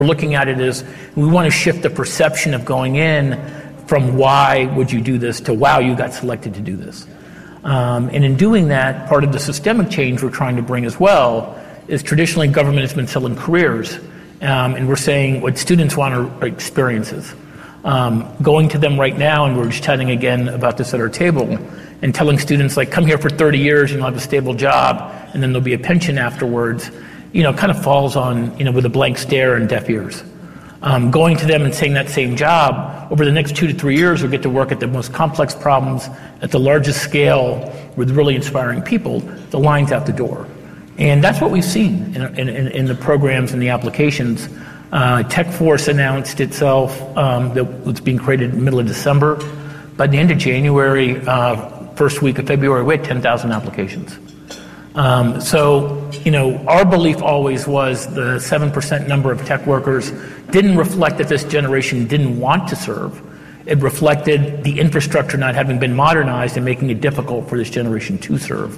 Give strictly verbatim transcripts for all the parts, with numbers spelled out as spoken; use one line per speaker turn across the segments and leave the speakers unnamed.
We're looking at it as we want to shift the perception of going in from why would you do this to wow, you got selected to do this. Um, and in doing that, part of the systemic change we're trying to bring as well is traditionally government has been selling careers. Um, and we're saying what students want are experiences. Um, going to them right now, and we're just chatting again about this at our table, and telling students, like, come here for thirty years and you'll have a stable job, and then there'll be a pension afterwards, you know, kind of falls on, you know, with a blank stare and deaf ears. Um, going to them and saying that same job, over the next two to three years, we'll get to work at the most complex problems at the largest scale with really inspiring people, the line's out the door. And that's what we've seen in, in, in the programs and the applications. Uh, TechForce announced itself um, that was being created in the middle of December. By the end of January, uh, first week of February, we had ten thousand applications. Um, so, you know, our belief always was the seven percent number of tech workers didn't reflect that this generation didn't want to serve. It reflected the infrastructure not having been modernized and making it difficult for this generation to serve.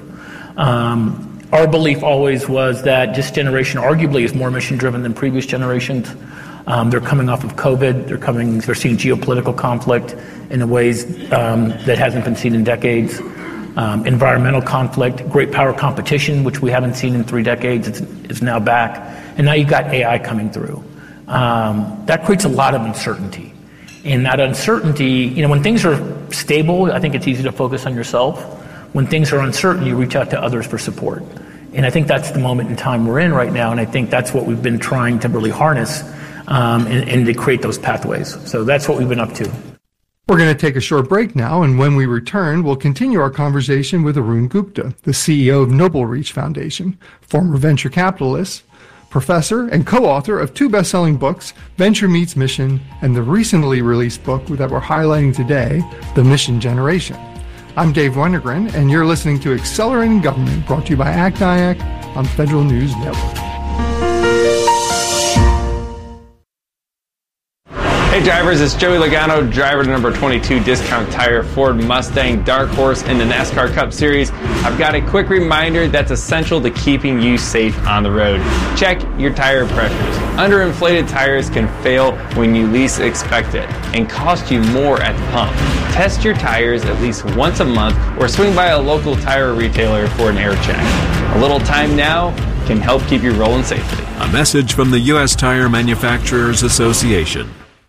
Um, Our belief always was that this generation arguably is more mission-driven than previous generations. Um, they're coming off of COVID. They're coming. They're seeing geopolitical conflict in ways um, that hasn't been seen in decades. Um, environmental conflict, great power competition, which we haven't seen in three decades, it's, is now back. And now you've got A I coming through. Um, that creates a lot of uncertainty. And that uncertainty, you know, when things are stable, I think it's easy to focus on yourself. When things are uncertain, you reach out to others for support. And I think that's the moment in time we're in right now, and I think that's what we've been trying to really harness um, and, and to create those pathways. So that's what we've been up to.
We're going to take a short break now, and when we return, we'll continue our conversation with Arun Gupta, the C E O of Noble Reach Foundation, former venture capitalist, professor, and co-author of two best-selling books, Venture Meets Mission, and the recently released book that we're highlighting today, The Mission Generation. I'm Dave Wennergren, and you're listening to Accelerating Government, brought to you by A C T I A C on Federal News Network.
Hey drivers, it's Joey Logano, driver to number twenty-two Discount Tire Ford Mustang Dark Horse in the NASCAR Cup Series. I've got a quick reminder that's essential to keeping you safe on the road. Check your tire pressures. Underinflated tires can fail when you least expect it and cost you more at the pump. Test your tires at least once a month or swing by a local tire retailer for an air check. A little time now can help keep you rolling safely.
A message from the U S Tire Manufacturers Association.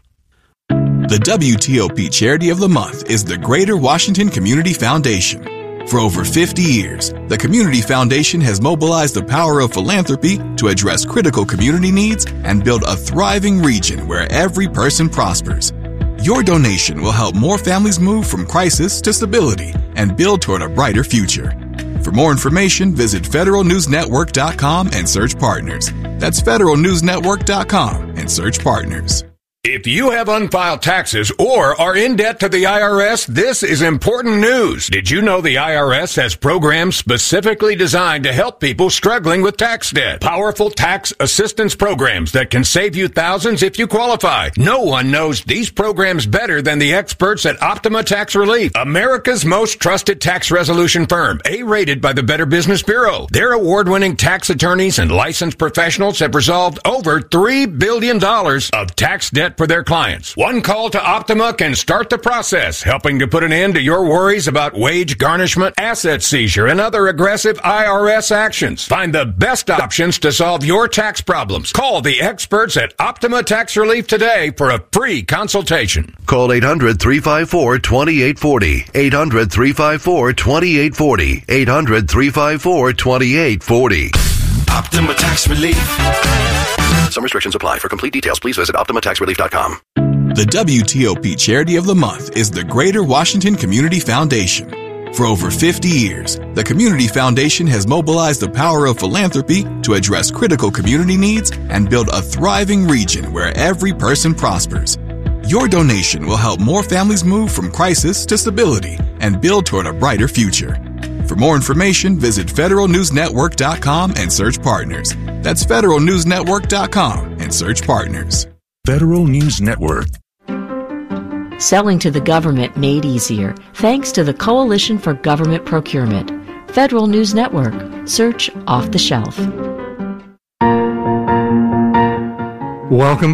The W T O P Charity of the Month is the Greater Washington Community Foundation. For over fifty years, the Community Foundation has mobilized the power of philanthropy to address critical community needs and build a thriving region where every person prospers. Your donation will help more families move from crisis to stability and build toward a brighter future. For more information, visit federal news network dot com and search partners. That's federal news network dot com and search partners.
If you have unfiled taxes or are in debt to the I R S, this is important news. Did you know the I R S has programs specifically designed to help people struggling with tax debt? Powerful tax assistance programs that can save you thousands if you qualify. No one knows these programs better than the experts at Optima Tax Relief, America's most trusted tax resolution firm, A-rated by the Better Business Bureau. Their award-winning tax attorneys and licensed professionals have resolved over three billion dollars of tax debt for their clients. One call to Optima can start the process, helping to put an end to your worries about wage garnishment, asset seizure, and other aggressive I R S actions. Find the best options to solve your tax problems. Call the experts at Optima Tax Relief today for a free consultation.
Call eight hundred, three five four, two eight four zero. eight hundred, three five four, two eight four zero. eight hundred, three five four, two eight four zero.
Optima Tax Relief.
Some restrictions apply. For complete details, please visit optima tax relief dot com.
The W T O P Charity of the Month is the Greater Washington Community Foundation. For over fifty years, the Community Foundation has mobilized the power of philanthropy to address critical community needs and build a thriving region where every person prospers. Your donation will help more families move from crisis to stability and build toward a brighter future. For more information, visit federal news network dot com and search partners. That's federal news network dot com and search partners.
Federal News Network.
Selling to the government made easier thanks to the Coalition for Government Procurement. Federal News Network. Search off the shelf.
Welcome